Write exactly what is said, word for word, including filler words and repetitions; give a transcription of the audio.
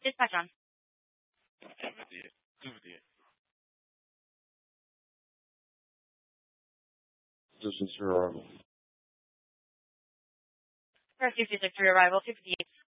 Dispatch on. This is your arrival. Rescue two six three arrival, two fifty-eight.